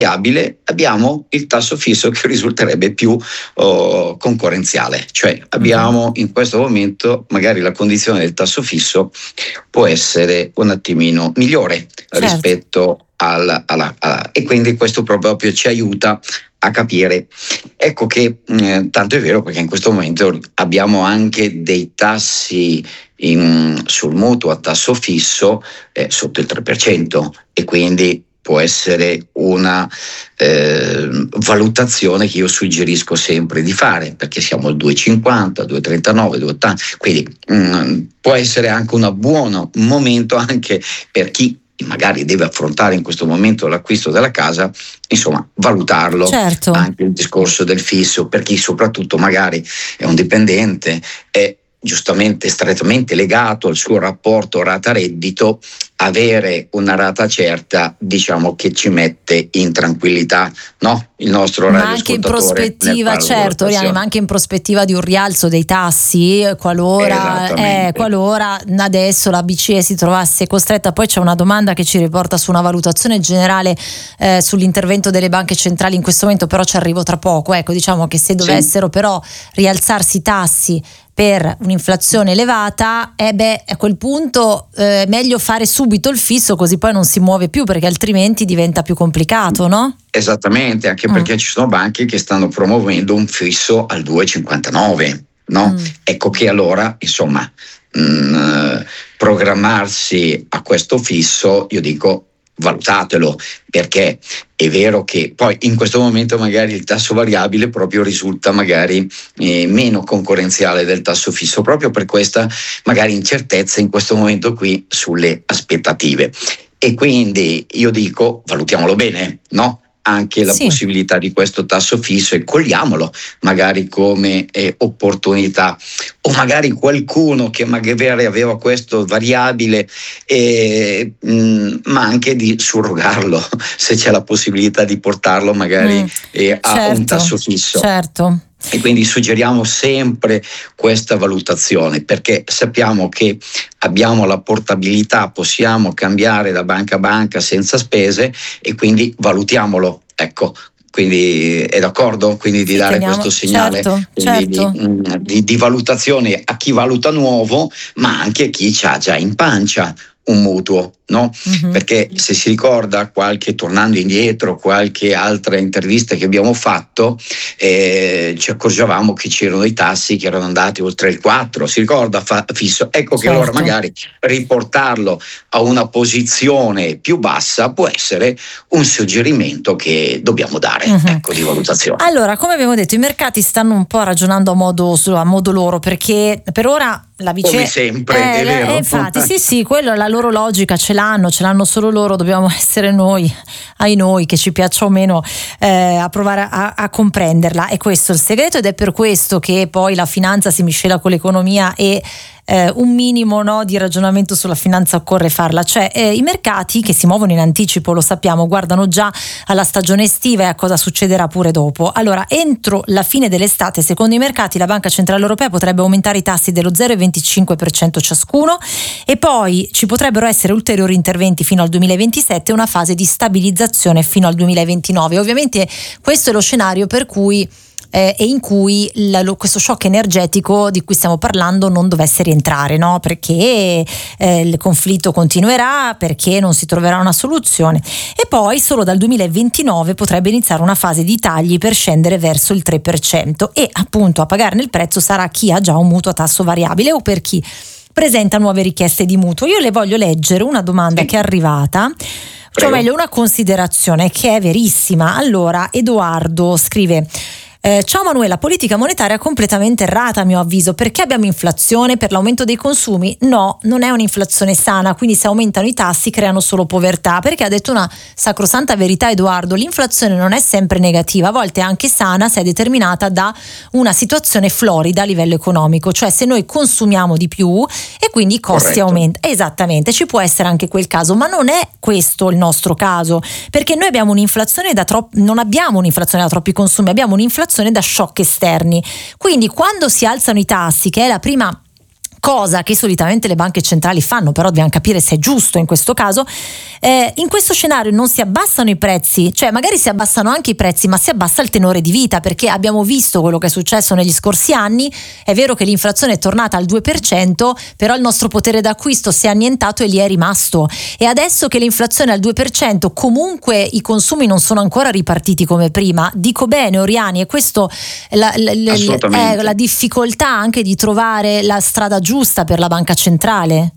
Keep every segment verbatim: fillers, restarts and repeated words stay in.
variabile abbiamo il tasso fisso che risulterebbe più oh, concorrenziale, cioè abbiamo in questo momento magari la condizione del tasso fisso può essere un attimino migliore, certo, rispetto alla, alla, alla e quindi questo proprio ci aiuta a capire. Ecco che eh, tanto è vero perché in questo momento abbiamo anche dei tassi in, sul mutuo a tasso fisso eh, sotto il tre per cento e quindi può essere una eh, valutazione che io suggerisco sempre di fare, perché siamo al due virgola cinquanta, due virgola trentanove, due virgola ottanta, quindi mh, può essere anche un buon momento anche per chi magari deve affrontare in questo momento l'acquisto della casa, insomma valutarlo, certo, anche il discorso del fisso per chi soprattutto magari è un dipendente, è giustamente strettamente legato al suo rapporto rata-reddito, avere una rata certa diciamo che ci mette in tranquillità, no? Il nostro ma anche in prospettiva, certo, ma anche in prospettiva di un rialzo dei tassi qualora, eh, qualora adesso la B C E si trovasse costretta. Poi c'è una domanda che ci riporta su una valutazione generale eh, sull'intervento delle banche centrali in questo momento, però ci arrivo tra poco. Ecco, diciamo che se dovessero sì. però rialzarsi i tassi per un'inflazione elevata, eh beh, a quel punto è eh, meglio fare subito il fisso, così poi non si muove più, perché altrimenti diventa più complicato, no? Esattamente, anche mm. perché ci sono banche che stanno promuovendo un fisso al due virgola cinquantanove, no? Mm. Ecco che allora, insomma, mh, programmarsi a questo fisso, io dico valutatelo, perché è vero che poi in questo momento magari il tasso variabile proprio risulta magari eh, meno concorrenziale del tasso fisso, proprio per questa magari incertezza in questo momento qui sulle aspettative. E quindi io dico valutiamolo bene, no? Anche la sì. possibilità di questo tasso fisso e cogliamolo magari come eh, opportunità, o magari qualcuno che magari aveva questo variabile eh, mh, ma anche di surrogarlo se c'è la possibilità di portarlo magari mm, eh, a certo, un tasso fisso. Certo. E quindi suggeriamo sempre questa valutazione, perché sappiamo che abbiamo la portabilità, possiamo cambiare da banca a banca senza spese e quindi valutiamolo, ecco. Quindi è d'accordo? Quindi di sì, dare teniamo, questo segnale certo, certo. Di, di, di valutazione a chi valuta nuovo, ma anche a chi c'ha già in pancia un mutuo, no? Mm-hmm. Perché se si ricorda qualche, tornando indietro, qualche altra intervista che abbiamo fatto, eh, ci accorgevamo che c'erano i tassi che erano andati oltre il quattro, si ricorda fa, fisso, ecco certo. che allora magari riportarlo a una posizione più bassa può essere un suggerimento che dobbiamo dare, mm-hmm. ecco, di valutazione. Allora, come abbiamo detto, i mercati stanno un po' ragionando a modo, a modo loro, perché per ora la B C E, come sempre, eh, è vero. Eh, infatti, sì, sì, quello, la loro logica ce l'hanno, ce l'hanno solo loro, dobbiamo essere noi, ai noi, che ci piaccia o meno, eh, a provare a, a comprenderla. È questo il segreto, ed è per questo che poi la finanza si miscela con l'economia e eh, un minimo no, di ragionamento sulla finanza occorre farla. Cioè eh, i mercati che si muovono in anticipo, lo sappiamo, guardano già alla stagione estiva e a cosa succederà pure dopo. Allora, entro la fine dell'estate, secondo i mercati, la Banca Centrale Europea potrebbe aumentare i tassi dello zero virgola venticinque per cento ciascuno, e poi ci potrebbero essere ulteriori interventi fino al duemilaventisette e una fase di stabilizzazione fino al duemilaventinove. Ovviamente questo è lo scenario per cui Eh, e in cui la, lo, questo shock energetico di cui stiamo parlando non dovesse rientrare, no? Perché eh, il conflitto continuerà, perché non si troverà una soluzione, e poi solo dal duemilaventinove potrebbe iniziare una fase di tagli per scendere verso il tre per cento, e appunto a pagarne il prezzo sarà chi ha già un mutuo a tasso variabile o per chi presenta nuove richieste di mutuo. Io le voglio leggere una domanda che è arrivata, cioè meglio una considerazione che è verissima. Allora, Edoardo scrive: Eh, ciao Manuela, politica monetaria completamente errata a mio avviso. Perché abbiamo inflazione? Per l'aumento dei consumi? No, non è un'inflazione sana, quindi se aumentano i tassi creano solo povertà. Perché ha detto una sacrosanta verità Edoardo: l'inflazione non è sempre negativa, a volte è anche sana se è determinata da una situazione florida a livello economico, cioè se noi consumiamo di più e quindi i costi Corretto. aumentano. Esattamente, ci può essere anche quel caso, ma non è questo il nostro caso, perché noi abbiamo un'inflazione da troppi, non abbiamo un'inflazione da troppi consumi, abbiamo un'inflazione da shock esterni. Quindi quando si alzano i tassi, che è la prima cosa che solitamente le banche centrali fanno, però dobbiamo capire se è giusto in questo caso, eh, in questo scenario non si abbassano i prezzi, cioè magari si abbassano anche i prezzi, ma si abbassa il tenore di vita, perché abbiamo visto quello che è successo negli scorsi anni. È vero che l'inflazione è tornata al due per cento, però il nostro potere d'acquisto si è annientato e lì è rimasto, e adesso che l'inflazione è al due per cento comunque i consumi non sono ancora ripartiti come prima. Dico bene, Oriani? E questo è la, la, la, è la difficoltà anche di trovare la strada giusta per la banca centrale?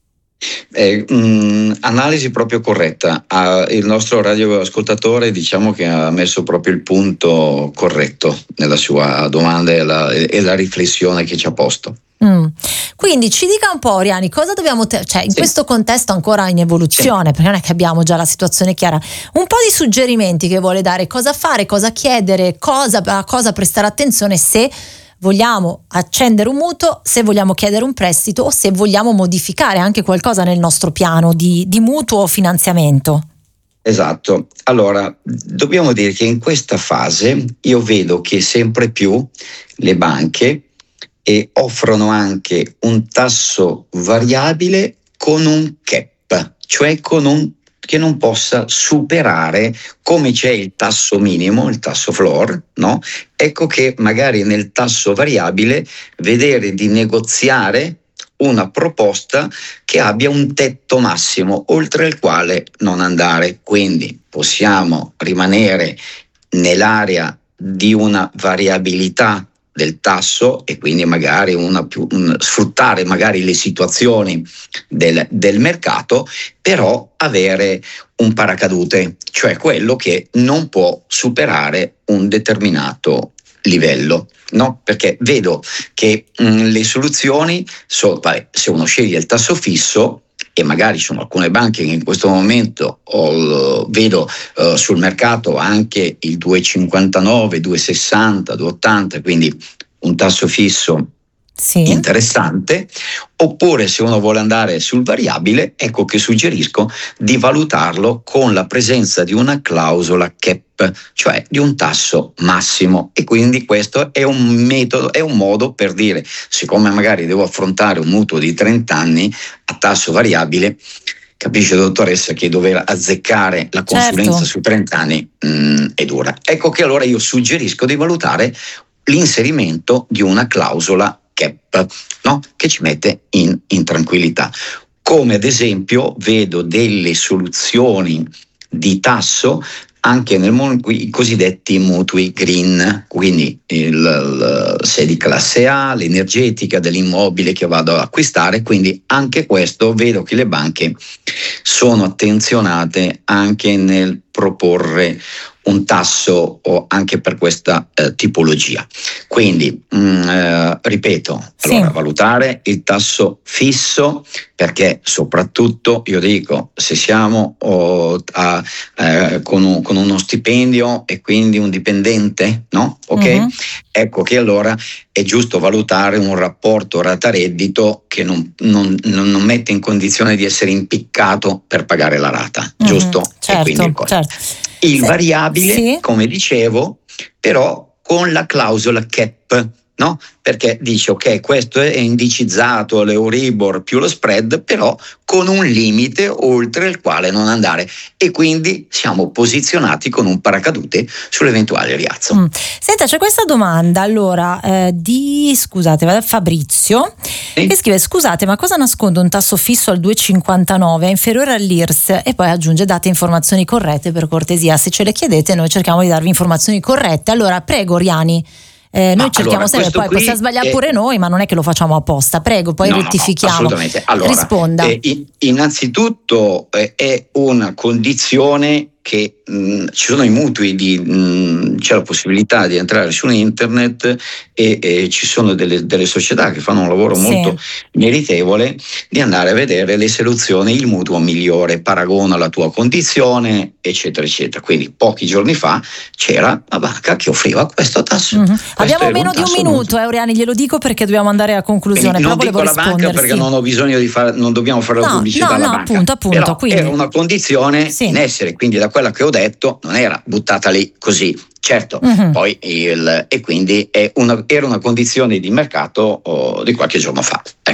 Eh, mh, analisi proprio corretta. Ah, il nostro radioascoltatore, diciamo che ha messo proprio il punto corretto nella sua domanda e la, e la riflessione che ci ha posto. Mm. Quindi ci dica un po', Oriani, cosa dobbiamo te- cioè in sì. questo contesto ancora in evoluzione, sì. perché non è che abbiamo già la situazione chiara, un po' di suggerimenti che vuole dare, cosa fare, cosa chiedere, cosa, a cosa prestare attenzione se vogliamo accendere un mutuo, se vogliamo chiedere un prestito o se vogliamo modificare anche qualcosa nel nostro piano di, di mutuo o finanziamento. Esatto. Allora, dobbiamo dire che in questa fase io vedo che sempre più le banche eh, offrono anche un tasso variabile con un cap, cioè con un che non possa superare, come c'è il tasso minimo, il tasso floor, no? Ecco che magari nel tasso variabile vedere di negoziare una proposta che abbia un tetto massimo oltre il quale non andare. Quindi possiamo rimanere nell'area di una variabilità del tasso e quindi magari una più, un, sfruttare magari le situazioni del, del mercato, però avere un paracadute, cioè quello che non può superare un determinato livello, no? Perché vedo che mh, le soluzioni sono, vabbè, se uno sceglie il tasso fisso, e magari ci sono alcune banche che in questo momento ho, vedo uh, sul mercato anche il due virgola cinquantanove, due virgola sessanta, due virgola ottanta, quindi un tasso fisso sì. interessante. Oppure se uno vuole andare sul variabile, ecco che suggerisco di valutarlo con la presenza di una clausola cap, cioè di un tasso massimo, e quindi questo è un metodo, è un modo per dire, siccome magari devo affrontare un mutuo di trenta anni a tasso variabile, capisce dottoressa che dover azzeccare la consulenza certo. su trenta anni mh, è dura. Ecco che allora io suggerisco di valutare l'inserimento di una clausola cap, no? Che ci mette in, in tranquillità. Come ad esempio vedo delle soluzioni di tasso anche nel mondo, i cosiddetti mutui green, quindi il, il, se di classe A, l'energetica dell'immobile che vado ad acquistare, quindi anche questo vedo che le banche sono attenzionate anche nel proporre un tasso o anche per questa eh, tipologia. Quindi mh, eh, ripeto, sì. allora valutare il tasso fisso, perché soprattutto io dico, se siamo oh, a, eh, con, un, con uno stipendio e quindi un dipendente, no? Ok? Uh-huh. Ecco che allora è giusto valutare un rapporto rata-reddito che non, non, non mette in condizione di essere impiccato per pagare la rata, uh-huh. giusto? Certo, e quindi il, certo. il variabile, sì. come dicevo, però con la clausola cap, no? Perché dice ok, questo è indicizzato l'Euribor più lo spread, però con un limite oltre il quale non andare, e quindi siamo posizionati con un paracadute sull'eventuale rialzo. Mm. Senta, c'è questa domanda allora eh, di scusate Fabrizio sì? che scrive: scusate, ma cosa nasconde un tasso fisso al due virgola cinquantanove, è inferiore all'I R S? E poi aggiunge: date informazioni corrette per cortesia, se ce le chiedete noi cerchiamo di darvi informazioni corrette. Allora prego Oriani. Eh, noi cerchiamo allora, sempre, poi possiamo sbagliare è... pure noi, ma non è che lo facciamo apposta. Prego, poi no, rettifichiamo. No, assolutamente. Allora, risponda. Eh, innanzitutto eh, è una condizione che mh, ci sono i mutui, di, mh, c'è la possibilità di entrare su internet e, e ci sono delle, delle società che fanno un lavoro sì. molto meritevole di andare a vedere le soluzioni, il mutuo migliore, paragona la tua condizione, eccetera, eccetera. Quindi pochi giorni fa c'era la banca che offriva questo tasso. Mm-hmm. Questo abbiamo meno un di un minuto, eh, Oriani, glielo dico perché dobbiamo andare a conclusione. Quindi non però dico la banca perché non ho bisogno di fare, non dobbiamo fare la no, pubblicità no, alla no, banca. Appunto, appunto, però quindi. Era una condizione sì. in essere, quindi da quella che ho detto non era buttata lì così, certo, uh-huh. poi il, e quindi è una, era una condizione di mercato oh, di qualche giorno fa, ecco.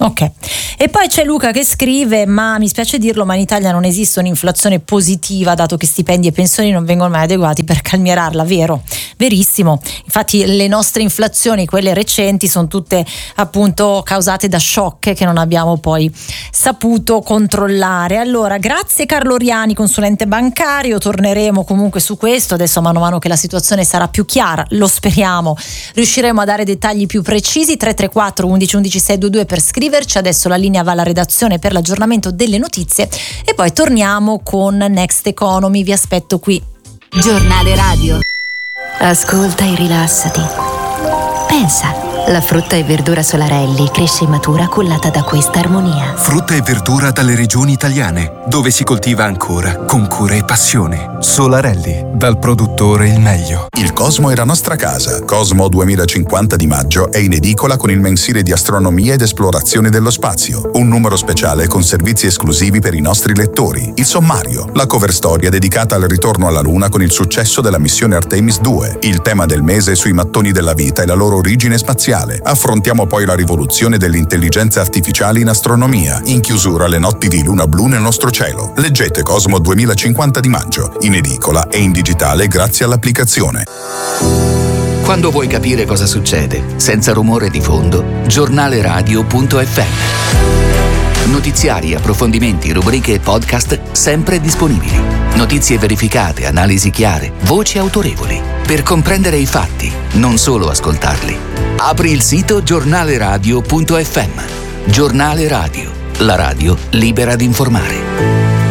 Ok, e poi c'è Luca che scrive: ma mi spiace dirlo, ma in Italia non esiste un'inflazione positiva, dato che stipendi e pensioni non vengono mai adeguati per calmierarla. Vero, verissimo. Infatti le nostre inflazioni, quelle recenti, sono tutte appunto causate da shock che non abbiamo poi saputo controllare. Allora, grazie Carlo Riani, consulente bancario, torneremo comunque su questo adesso mano a mano che la situazione sarà più chiara, lo speriamo, riusciremo a dare dettagli più precisi. Tre tre quattro undici undici sei due due per scriverci. Adesso la linea va alla redazione per l'aggiornamento delle notizie e poi torniamo con Next Economy. Vi aspetto qui. Giornale radio. Ascolta e rilassati. Pensa, la frutta e verdura Solarelli cresce e matura cullata da questa armonia. Frutta e verdura dalle regioni italiane, dove si coltiva ancora con cura e passione. Solarelli, dal produttore il meglio. Il Cosmo è la nostra casa. Cosmo duemilacinquanta di maggio è in edicola con il mensile di astronomia ed esplorazione dello spazio. Un numero speciale con servizi esclusivi per i nostri lettori. Il sommario, la cover storia dedicata al ritorno alla Luna con il successo della missione Artemis due. Il tema del mese sui mattoni della vita e la loro origine spaziale. Affrontiamo poi la rivoluzione dell'intelligenza artificiale in astronomia. In chiusura le notti di luna blu nel nostro cielo. Leggete Cosmo duemilacinquanta di maggio, in edicola e in digitale grazie all'applicazione. Quando vuoi capire cosa succede, senza rumore di fondo, giornaleradio punto effe emme. Notiziari, approfondimenti, rubriche e podcast sempre disponibili. Notizie verificate, analisi chiare, voci autorevoli. Per comprendere i fatti, non solo ascoltarli. Apri il sito giornaleradio punto effe emme. Giornale Radio, la radio libera di informare.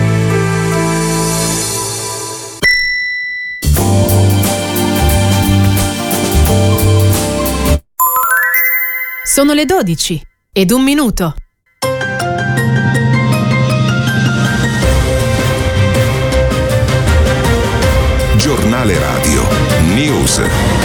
Sono le dodici ed un minuto. Giornale Radio News.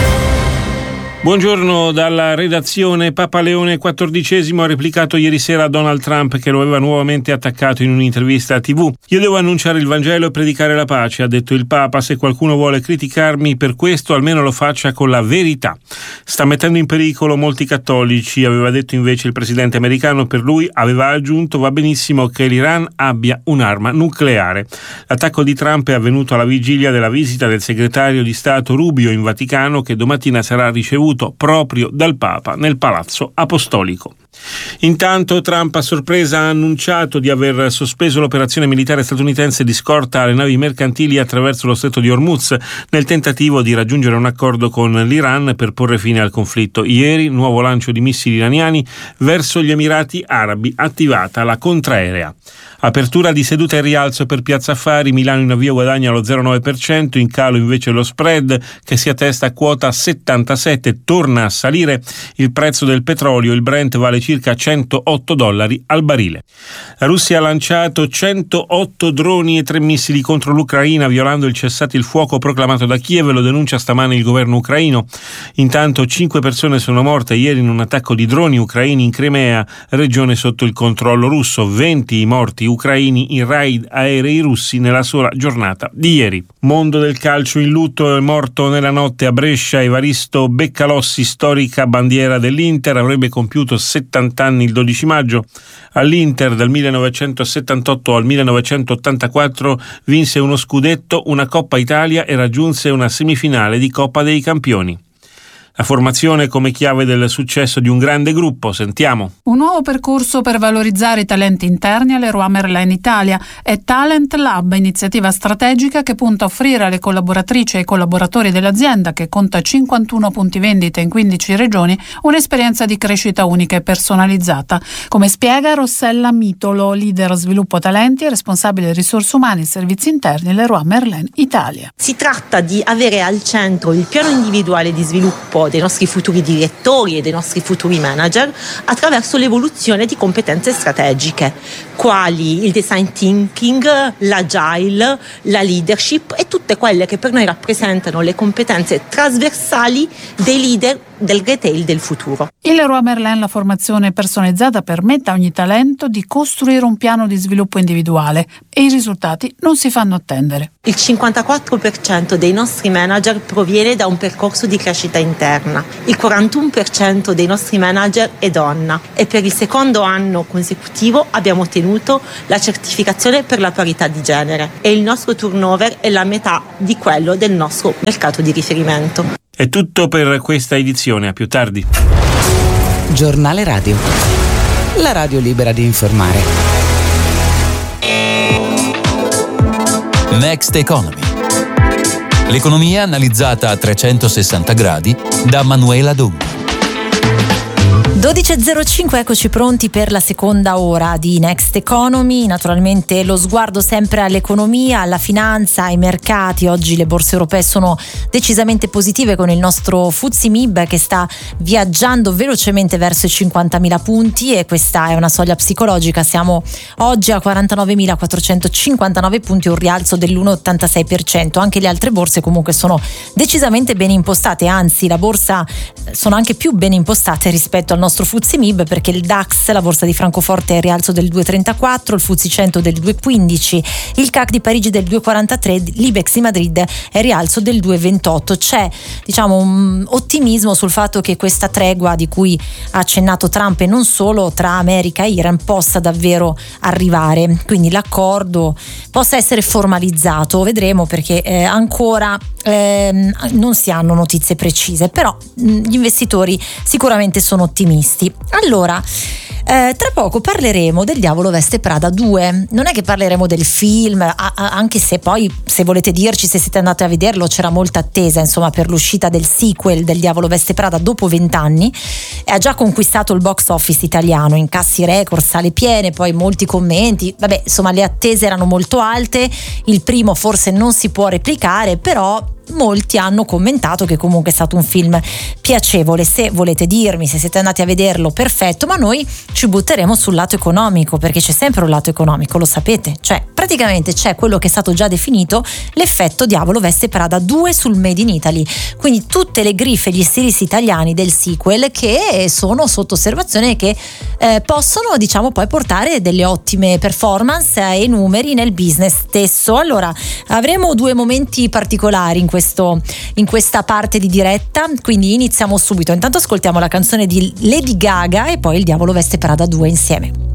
Buongiorno dalla redazione. Papa Leone quattordicesimo ha replicato ieri sera a Donald Trump, che lo aveva nuovamente attaccato in un'intervista a tivù. Io devo annunciare il Vangelo e predicare la pace, ha detto il Papa. Se qualcuno vuole criticarmi per questo, almeno lo faccia con la verità. Sta mettendo in pericolo molti cattolici, aveva detto invece il presidente americano. Per lui, aveva aggiunto, va benissimo che l'Iran abbia un'arma nucleare. L'attacco di Trump è avvenuto alla vigilia della visita del segretario di Stato Rubio in Vaticano, che domattina sarà ricevuto proprio dal Papa nel Palazzo Apostolico. Intanto Trump a sorpresa ha annunciato di aver sospeso l'operazione militare statunitense di scorta alle navi mercantili attraverso lo stretto di Hormuz nel tentativo di raggiungere un accordo con l'Iran per porre fine al conflitto. Ieri nuovo lancio di missili iraniani verso gli Emirati Arabi, attivata la contraerea. Apertura di seduta e rialzo per Piazza Affari, Milano in avvio guadagna lo zero virgola nove per cento, in calo invece lo spread che si attesta a quota settantasette, torna a salire il prezzo del petrolio, il Brent vale circa centootto dollari al barile. La Russia ha lanciato centootto droni e tre missili contro l'Ucraina, violando il cessate il fuoco proclamato da Kiev, lo denuncia stamane il governo ucraino. Intanto cinque persone sono morte ieri in un attacco di droni ucraini in Crimea, regione sotto il controllo russo, venti i morti ucraini in raid aerei russi nella sola giornata di ieri. Mondo del calcio in lutto, è morto nella notte a Brescia Evaristo Beccalossi, storica bandiera dell'Inter, avrebbe compiuto settanta anni il dodici maggio. All'Inter dal millenovecentosettantotto al millenovecentottantaquattro vinse uno scudetto, una Coppa Italia e raggiunse una semifinale di Coppa dei Campioni. La formazione come chiave del successo di un grande gruppo, sentiamo. Un nuovo percorso per valorizzare i talenti interni alle Leroy Merlin Italia è Talent Lab, iniziativa strategica che punta a offrire alle collaboratrici e ai collaboratori dell'azienda, che conta cinquantuno punti vendita in quindici regioni, un'esperienza di crescita unica e personalizzata. Come spiega Rossella Mitolo, leader sviluppo talenti e responsabile risorse umane e servizi interni Leroy Merlin Italia. Si tratta di avere al centro il piano individuale di sviluppo dei nostri futuri direttori e dei nostri futuri manager attraverso l'evoluzione di competenze strategiche. quali il design thinking, l'agile, la leadership e tutte quelle che per noi rappresentano le competenze trasversali dei leader del retail del futuro. Il Leroy Merlin, la formazione personalizzata, permette a ogni talento di costruire un piano di sviluppo individuale e i risultati non si fanno attendere. Il cinquantaquattro per cento dei nostri manager proviene da un percorso di crescita interna, il quarantuno per cento dei nostri manager è donna e per il secondo anno consecutivo abbiamo ottenuto la certificazione per la parità di genere e il nostro turnover è la metà di quello del nostro mercato di riferimento. È tutto per questa edizione, a più tardi. Giornale Radio, la radio libera di informare. Next Economy. L'economia analizzata a trecentosessanta gradi da Manuela Donghi. dodici e zero cinque, eccoci pronti per la seconda ora di Next Economy. Naturalmente lo sguardo sempre all'economia, alla finanza, ai mercati. Oggi le borse europee sono decisamente positive con il nostro F T S E M I B che sta viaggiando velocemente verso i cinquantamila punti e questa è una soglia psicologica. Siamo oggi a quarantanovemilaquattrocentocinquantanove punti, un rialzo dell'uno virgola ottantasei per cento. Anche le altre borse comunque sono decisamente ben impostate, anzi la borsa sono anche più ben impostate rispetto al nostro F T S E M I B perché il DAX, la borsa di Francoforte, è in rialzo del due virgola trentaquattro, il F T S E cento del due virgola quindici, il C A C di Parigi del due virgola quarantatré, l'Ibex di Madrid è in rialzo del due virgola ventotto. C'è diciamo un ottimismo sul fatto che questa tregua di cui ha accennato Trump e non solo tra America e Iran possa davvero arrivare, quindi l'accordo possa essere formalizzato. Vedremo perché eh, ancora eh, non si hanno notizie precise, però mh, gli investitori sicuramente sono ottimisti. Allora, eh, tra poco parleremo del Diavolo Veste Prada due. Non è che parleremo del film, a, a, anche se poi, se volete dirci se siete andati a vederlo, c'era molta attesa insomma per l'uscita del sequel del Diavolo Veste Prada dopo vent'anni e ha già conquistato il box office italiano, incassi record, sale piene, poi molti commenti. Vabbè, insomma, le attese erano molto alte. Il primo forse non si può replicare, però molti hanno commentato che comunque è stato un film piacevole. Se volete dirmi se siete andati a vederlo, perfetto, ma noi ci butteremo sul lato economico perché c'è sempre un lato economico, lo sapete, cioè praticamente c'è quello che è stato già definito l'effetto Diavolo Veste Prada due sul Made in Italy, quindi tutte le griffe e gli stilisti italiani del sequel che sono sotto osservazione e che eh, possono diciamo poi portare delle ottime performance e numeri nel business stesso. Allora avremo due momenti particolari in questo Questo, in questa parte di diretta, quindi iniziamo subito. Intanto ascoltiamo la canzone di Lady Gaga e poi il Diavolo Veste Prada due insieme.